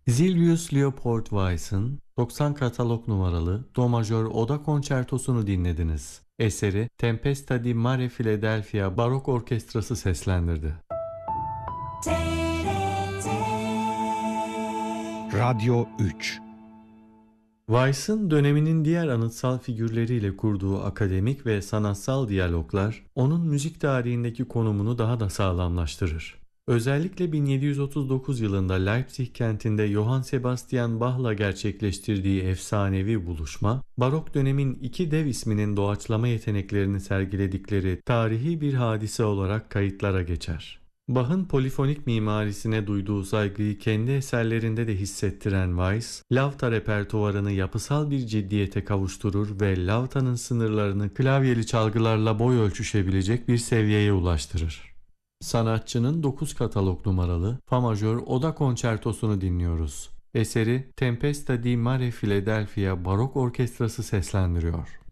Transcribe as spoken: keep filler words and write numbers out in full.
Sylvius Leopold Weiss'ın doksan katalog numaralı Do majör Oda Konçertosunu dinlediniz. Eseri Tempesta di Mare Philadelphia Barok Orkestrası seslendirdi. Radyo üç. Weiss'ın döneminin diğer anıtsal figürleriyle kurduğu akademik ve sanatsal diyaloglar, onun müzik tarihindeki konumunu daha da sağlamlaştırır. Özellikle bin yedi yüz otuz dokuz yılında Leipzig kentinde Johann Sebastian Bach'la gerçekleştirdiği efsanevi buluşma, barok dönemin iki dev isminin doğaçlama yeteneklerini sergiledikleri tarihi bir hadise olarak kayıtlara geçer. Bach'ın polifonik mimarisine duyduğu saygıyı kendi eserlerinde de hissettiren Weiss, Lauta repertuarını yapısal bir ciddiyete kavuşturur ve Lauta'nın sınırlarını klavyeli çalgılarla boy ölçüşebilecek bir seviyeye ulaştırır. Sanatçının dokuz katalog numaralı Fa majör Oda Konçertosunu dinliyoruz. Eseri Tempesta di Mare Philadelphia Barok Orkestrası seslendiriyor.